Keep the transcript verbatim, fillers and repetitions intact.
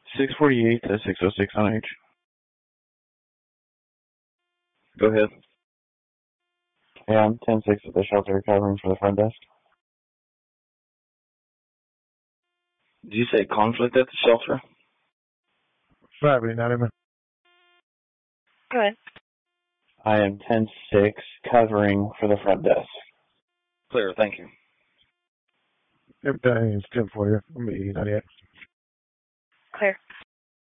six forty-eight to six oh six on H. Go ahead. Yeah, I'm ten six at the shelter covering for the front desk. Did you say conflict at the shelter? Sorry, not even. Go ahead. I am ten six covering for the front desk. Clear, thank you. Everything's ten for you. I'm eighty, not yet. Clear.